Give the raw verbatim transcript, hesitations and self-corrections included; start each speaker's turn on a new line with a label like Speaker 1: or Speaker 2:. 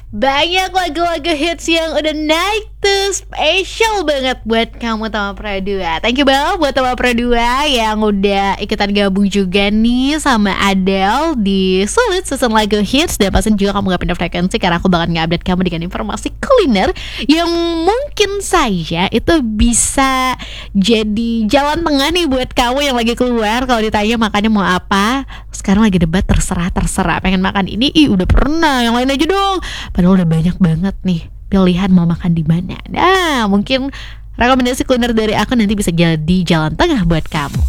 Speaker 1: Banyak lagu-lagu hits yang udah naik tuh, spesial banget buat kamu Tama Pradua. Thank you banget buat Tama Pradua yang udah ikutan gabung juga nih sama Adele di Sulit Season Lagu Hits. Dan pastinya juga kamu gak pindah frekuensi karena aku bakal nge-update kamu dengan informasi kuliner yang mungkin saja itu bisa jadi jalan tengah nih buat kamu yang lagi keluar. Kalau ditanya makannya mau apa, sekarang lagi debat terserah-terserah. Pengen makan ini, ih udah pernah, yang lain aja dong. Padahal udah banyak banget nih pilihan mau makan di mana. Nah, mungkin rekomendasi kuliner dari aku nanti bisa jadi jalan tengah buat kamu.